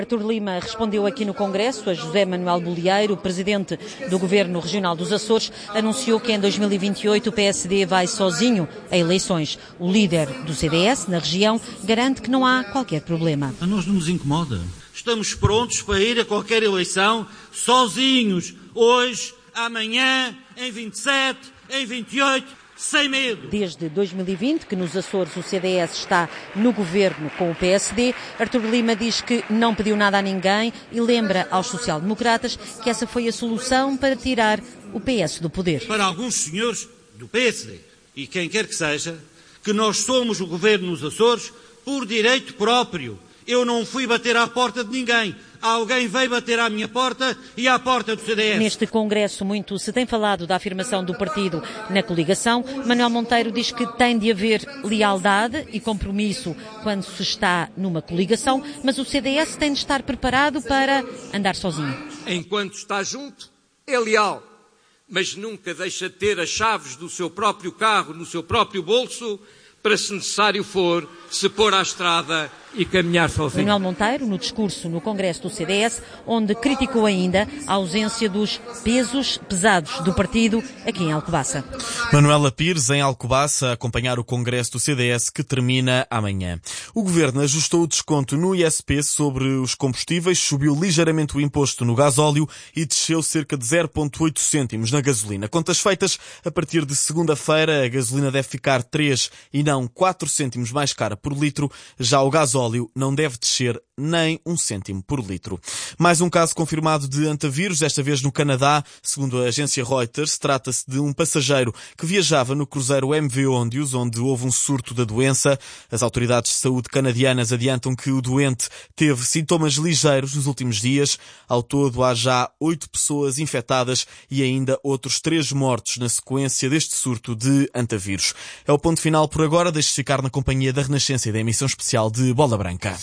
Artur Lima respondeu aqui no Congresso a José Manuel Bolieiro, presidente do Governo Regional dos Açores, anunciou que em 2028 o PSD vai sozinho a eleições. O líder do CDS na região garante que não há qualquer problema. A nós não nos incomoda. Estamos prontos para ir a qualquer eleição sozinhos, hoje, amanhã, em 27, em 28... sem medo. Desde 2020, que nos Açores o CDS está no governo com o PSD, Artur Lima diz que não pediu nada a ninguém e lembra aos social-democratas que essa foi a solução para tirar o PS do poder. Para alguns senhores do PSD, e quem quer que seja, que nós somos o governo nos Açores por direito próprio. Eu não fui bater à porta de ninguém. Alguém veio bater à minha porta e à porta do CDS. Neste Congresso muito se tem falado da afirmação do partido na coligação. Manuel Monteiro diz que tem de haver lealdade e compromisso quando se está numa coligação, mas o CDS tem de estar preparado para andar sozinho. Enquanto está junto, é leal, mas nunca deixa de ter as chaves do seu próprio carro no seu próprio bolso para, se necessário for, se pôr à estrada e caminhar sozinho. Manuel Monteiro, no discurso no Congresso do CDS, onde criticou ainda a ausência dos pesos pesados do partido aqui em Alcobaça. Manuela Pires, em Alcobaça, a acompanhar o Congresso do CDS que termina amanhã. O Governo ajustou o desconto no ISP sobre os combustíveis, subiu ligeiramente o imposto no gasóleo e desceu cerca de 0,8 cêntimos na gasolina. Contas feitas, a partir de segunda-feira, a gasolina deve ficar 3 e não 4 cêntimos mais cara por litro, já o gasóleo não deve descer nem 1 cêntimo por litro. Mais um caso confirmado de antavírus, desta vez no Canadá. Segundo a agência Reuters, trata-se de um passageiro que viajava no cruzeiro MV Ondius, onde houve um surto da doença. As autoridades de saúde canadianas adiantam que o doente teve sintomas ligeiros nos últimos dias. Ao todo, há já 8 pessoas infectadas e ainda outros 3 mortos na sequência deste surto de antavírus. É o ponto final por agora. Deixe-se ficar na companhia da Renascença e da emissão especial de Bola Branca.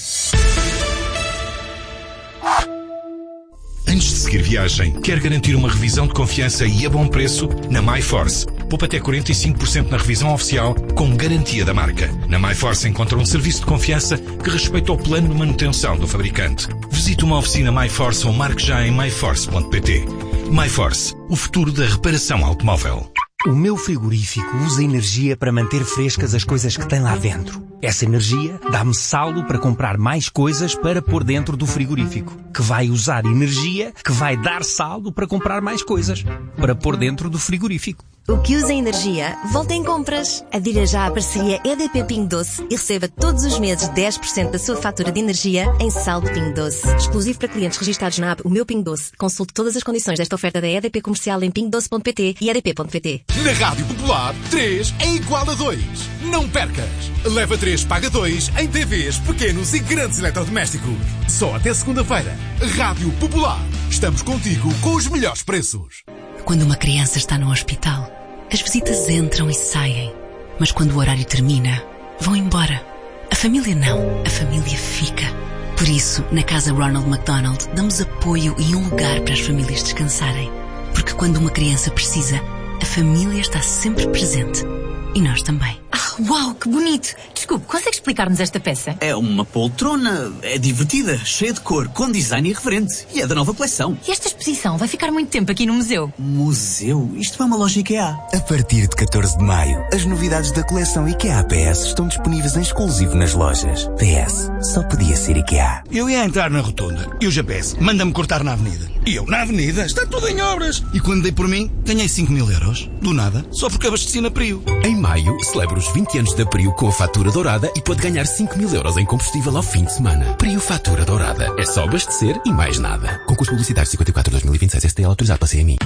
Antes de seguir viagem, quer garantir uma revisão de confiança e a bom preço? Na MyForce. Poupa até 45% na revisão oficial, com garantia da marca. Na MyForce encontra um serviço de confiança que respeita o plano de manutenção do fabricante. Visite uma oficina MyForce ou marque já em myforce.pt. MyForce, o futuro da reparação automóvel. O meu frigorífico usa energia para manter frescas as coisas que tem lá dentro. Essa energia dá-me saldo para comprar mais coisas para pôr dentro do frigorífico, que vai usar energia que vai dar saldo para comprar mais coisas para pôr dentro do frigorífico. O que usa energia, volta em compras. Adira já à parceria EDP Pingo Doce e receba todos os meses 10% da sua fatura de energia em saldo Pingo Doce. Exclusivo para clientes registados na app O Meu Pingo Doce. Consulte todas as condições desta oferta da EDP Comercial em pingodoce.pt e edp.pt. Na Rádio Popular, 3 é igual a 2. Não percas! Leva 3, paga 2 em TVs, pequenos e grandes eletrodomésticos. Só até segunda-feira. Rádio Popular. Estamos contigo com os melhores preços. Quando uma criança está no hospital, as visitas entram e saem. Mas quando o horário termina, vão embora. A família não. A família fica. Por isso, na Casa Ronald McDonald, damos apoio e um lugar para as famílias descansarem. Porque quando uma criança precisa, a família está sempre presente. E nós também. Uau, que bonito! Desculpe, consegue explicar-nos esta peça? É uma poltrona, é divertida, cheia de cor, com design irreverente e é da nova coleção. E esta exposição vai ficar muito tempo aqui no museu? Museu? Isto é uma loja IKEA. A partir de 14 de maio, as novidades da coleção IKEA PS estão disponíveis em exclusivo nas lojas. PS, só podia ser IKEA. Eu ia entrar na rotunda e o GPS manda-me cortar na avenida. E eu, na avenida, está tudo em obras. E quando dei por mim, ganhei 5.000 euros. Do nada, só porque abasteci na Prio. Em maio, celebra os 20 anos da Prio com a fatura dourada e pode ganhar 5.000 euros em combustível ao fim de semana. Prio Fatura Dourada. É só abastecer e mais nada. Concurso publicitário 54/2026 STL autorizado pela CMI.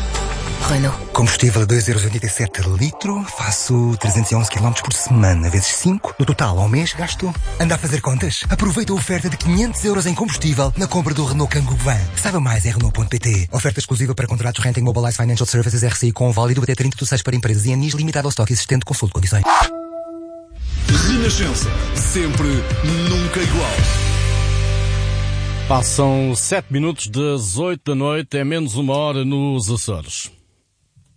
Renault. Combustível a 2,87 € litro, faço 311 km por semana, vezes 5. No total, ao mês, gasto. Anda a fazer contas? Aproveita a oferta de 500 euros em combustível na compra do Renault Kangoo Van. Saiba mais em Renault.pt. Oferta exclusiva para contratos Renting Mobilize Financial Services RCI com válido até 30/6 para empresas e anis limitado ao estoque existente. Consulte condições. Renascença. Sempre, nunca igual. Passam 7 minutos das 8 da noite, é menos 1 hora nos Açores.